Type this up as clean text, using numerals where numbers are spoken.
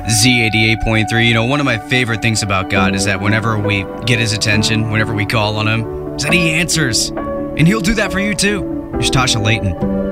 Z88.3. You know, one of my favorite things about God is that whenever we get his attention, whenever we call on him, is that he answers. And he'll do that for you too. Here's Tasha Layton.